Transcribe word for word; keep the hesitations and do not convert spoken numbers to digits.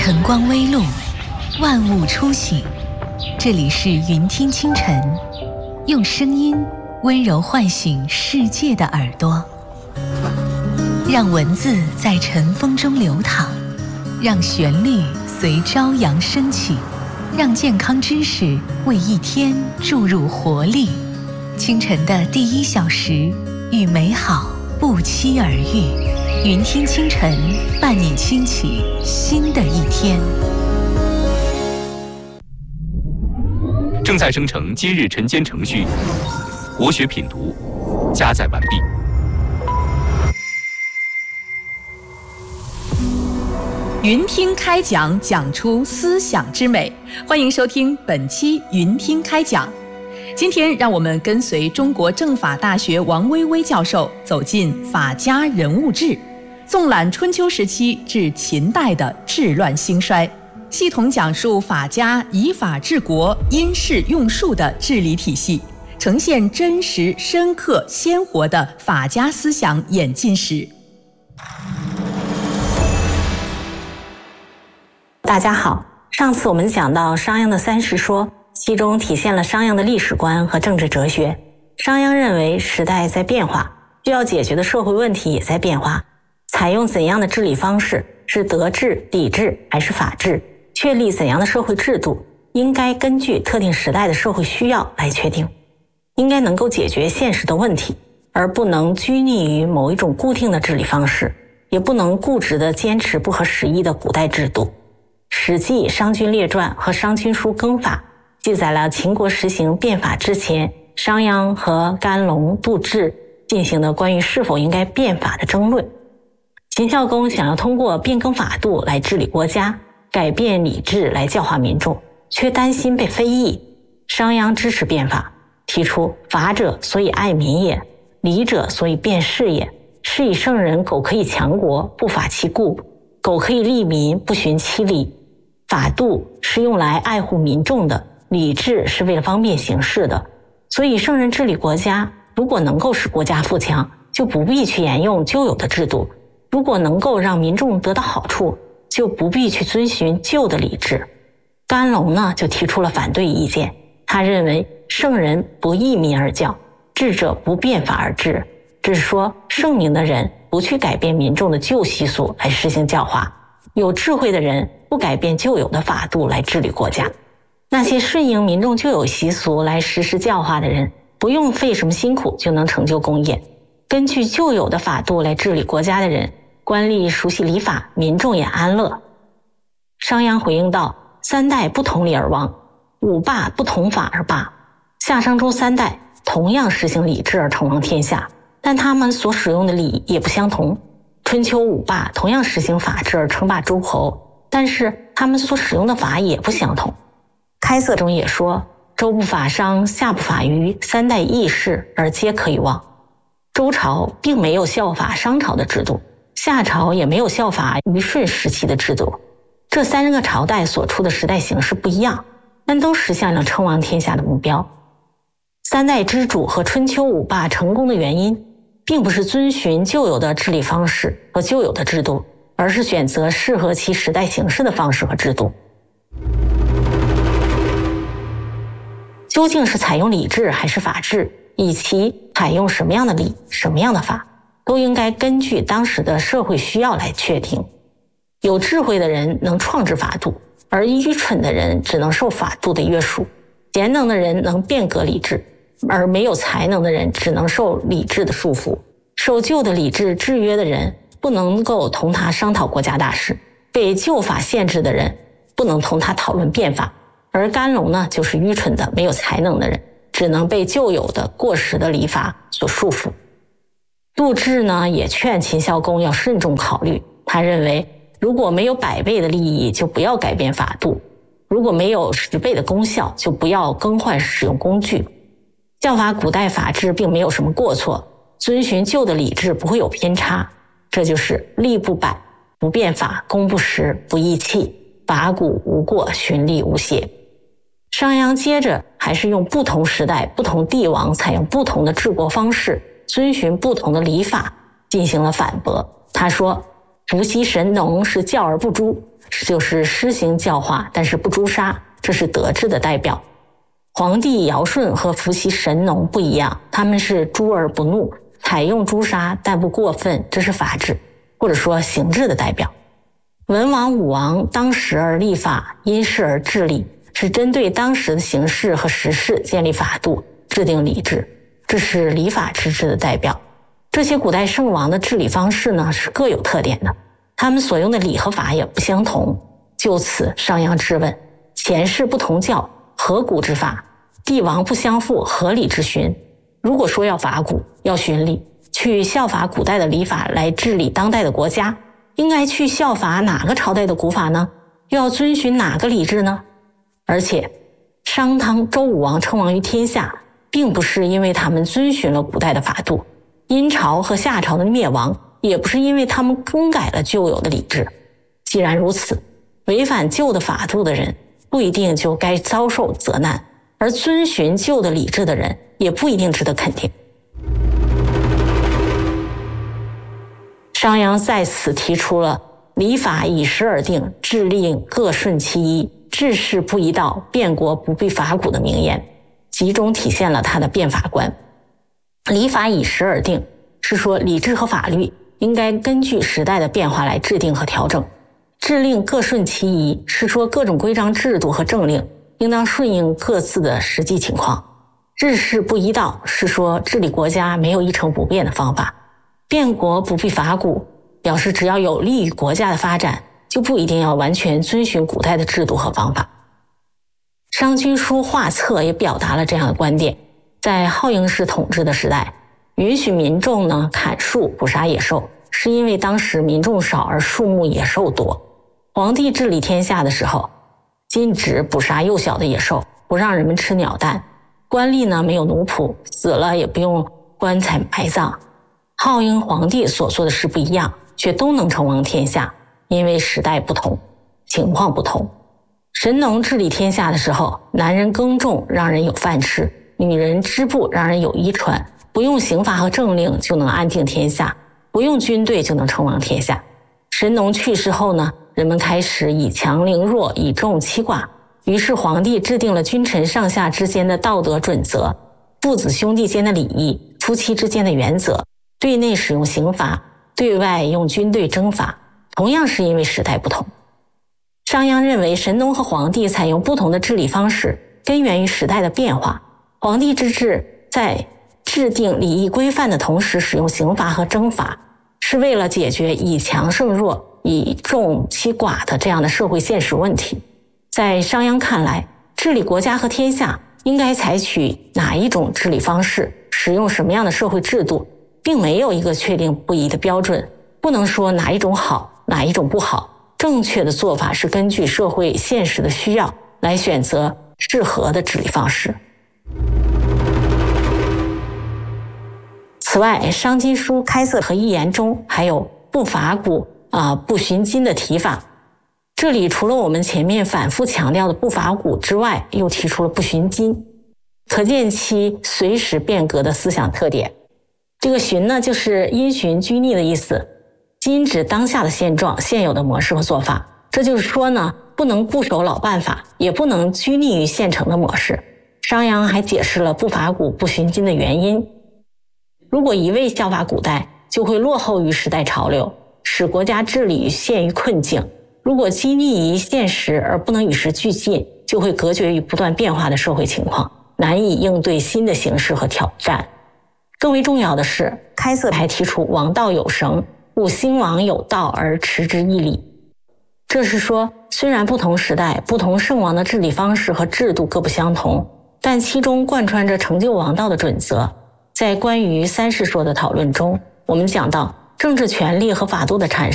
晨光微露，万物初醒。这里是云听清晨，用声音温柔唤醒世界的耳朵，让文字在晨风中流淌，让旋律随朝阳升起，让健康知识为一天注入活力。清晨的第一小时，与美好不期而遇。云听清晨，伴你轻启新的一天。 正在生成今日晨间程序，国学品读加载完毕。 云听开讲，讲出思想之美。欢迎收听本期云听开讲。今天让我们跟随中国政法大学王薇薇教授走进法家人物志，纵览春秋时期至秦代的治乱兴衰，系统讲述法家以法治国、因势用术的治理体系，呈现真实、深刻、鲜活的法家思想演进史。 大家好，上次我们讲到商鞅的三世说，其中体现了商鞅的历史观和政治哲学。商鞅认为时代在变化，需要解决的社会问题也在变化，采用怎样的治理方式，是德治、礼治还是法治，确立怎样的社会制度，应该根据特定时代的社会需要来确定，应该能够解决现实的问题，而不能拘泥于某一种固定的治理方式，也不能固执地坚持不合时宜的古代制度。史记《商君列传》和《商君书耕法》记载了秦国实行变法之前，商鞅和甘龙、杜挚进行的关于是否应该变法的争论。秦孝公想要通过变更法度来治理国家，改变礼制来教化民众，却担心被非议。商鞅支持变法，提出法者所以爱民也，礼者所以变事也。是以圣人苟可以强国，不法其故；苟可以利民，不循其理。法度是用来爱护民众的，礼制是为了方便行事的。所以圣人治理国家，如果能够使国家富强，就不必去沿用旧有的制度；如果能够让民众得到好处，就不必去遵循旧的礼制。甘龙呢，就提出了反对意见。他认为圣人不义民而教，智者不变法而治，只是说圣明的人不去改变民众的旧习俗来实行教化，有智慧的人不改变旧有的法度来治理国家。那些顺应民众旧有习俗来实施教化的人，不用费什么辛苦就能成就功业。根据旧有的法度来治理国家的人，官吏熟悉礼法，民众也安乐。商鞅回应道：三代不同理而亡，五霸不同法而霸。夏商周三代同样实行礼制而称王天下，但他们所使用的礼也不相同。春秋五霸同样实行法制而称霸诸侯，但是他们所使用的法也不相同。开塞中也说：周不法商，夏不法虞，三代异事而皆可以忘。周朝并没有效法商朝的制度，夏朝也没有效法虞舜时期的制度。这三个朝代所处的时代形势不一样，但都实现了称王天下的目标。三代之主和春秋五霸成功的原因，并不是遵循旧有的治理方式和旧有的制度，而是选择适合其时代形势的方式和制度。究竟是采用礼制还是法治，以及采用什么样的礼、什么样的法，都应该根据当时的社会需要来确定。有智慧的人能创制法度，而愚蠢的人只能受法度的约束。贤能的人能变革礼制，而没有才能的人只能受礼制的束缚。受旧的礼制制约的人不能够同他商讨国家大事，被旧法限制的人不能同他讨论变法。而甘龙呢，就是愚蠢的没有才能的人，只能被旧有的过时的礼法所束缚。杜挚呢，也劝秦孝公要慎重考虑。他认为如果没有百倍的利益，就不要改变法度；如果没有十倍的功效，就不要更换使用工具。效法古代法制并没有什么过错，遵循旧的礼制不会有偏差。这就是利不百，不变法，功不实，不义气，法古无过，循例无邪。商鞅接着还是用不同时代、不同帝王采用不同的治国方式，遵循不同的礼法进行了反驳。他说：伏羲神农是教而不诛， 就是施行教化，但是不诛杀，这是德治的代表。皇帝尧舜和伏羲神农不一样，他们是诛而不怒，采用诛杀但不过分，这是法治或者说刑治的代表。文王武王当时而立法，因事而治理，是针对当时的形势和时事建立法度，制定礼制，这是礼法之治的代表。这些古代圣王的治理方式呢，是各有特点的，他们所用的礼和法也不相同。就此商鞅质问：前世不同教，何古之法？帝王不相负，何礼之循？如果说要法古，要循礼，去效法古代的礼法来治理当代的国家，应该去效法哪个朝代的古法呢？又要遵循哪个礼制呢？而且商汤周武王称王于天下，并不是因为他们遵循了古代的法度，殷朝和夏朝的灭亡也不是因为他们更改了旧有的礼制。既然如此，违反旧的法度的人不一定就该遭受责难，而遵循旧的礼制的人也不一定值得肯定。商鞅在此提出了礼法以时而定，制令各顺其一，治世不一道，变国不必法古的名言，集中体现了他的变法观。礼法以时而定，是说礼制和法律应该根据时代的变化来制定和调整。制令各顺其宜，是说各种规章制度和政令应当顺应各自的实际情况。治世不一道，是说治理国家没有一成不变的方法。变国不必法古，表示只要有利于国家的发展，就不一定要完全遵循古代的制度和方法。商君书画册也表达了这样的观点。在好鹰式统治的时代，允许民众呢砍树捕杀野兽，是因为当时民众少而树木野兽多。皇帝治理天下的时候，禁止捕杀幼小的野兽，不让人们吃鸟蛋。官吏呢没有奴仆，死了也不用棺材埋葬。好鹰皇帝所做的事不一样，却都能称王天下，因为时代不同，情况不同。神农治理天下的时候，男人耕种让人有饭吃，女人织布让人有衣穿，不用刑罚和政令就能安定天下，不用军队就能称王天下。神农去世后呢，人们开始以强凌弱，以众欺寡，于是皇帝制定了君臣上下之间的道德准则，父子兄弟间的礼仪，夫妻之间的原则，对内使用刑罚，对外用军队征伐，同样是因为时代不同。商鞅认为神农和皇帝采用不同的治理方式，根源于时代的变化。皇帝之治在制定礼仪规范的同时使用刑罚和征伐，是为了解决以强胜弱、以众欺寡的这样的社会现实问题。在商鞅看来，治理国家和天下应该采取哪一种治理方式，使用什么样的社会制度，并没有一个确定不移的标准，不能说哪一种好，哪一种不好。正确的做法是根据社会现实的需要来选择适合的治理方式。此外，商君书开塞和一言中还有不法古啊、不循今的提法。这里除了我们前面反复强调的不法古之外，又提出了不循今，可见其随时变革的思想特点。这个循呢，就是因循拘逆的意思。今指当下的现状、现有的模式和做法，这就是说呢，不能固守老办法，也不能拘泥于现成的模式。商鞅还解释了不法古不循今的原因。如果一味效法古代，就会落后于时代潮流，使国家治理陷于困境；如果拘泥于现实而不能与时俱进，就会隔绝于不断变化的社会情况，难以应对新的形势和挑战。更为重要的是，开塞还提出王道有绳，故兴亡有道而持之以礼。这是说，虽然不同时代、不同圣王的治理方式和制度各不相同，但其中贯穿着成就王道的准则。在关于三世说的讨论中，我们讲到政治权力和法度的产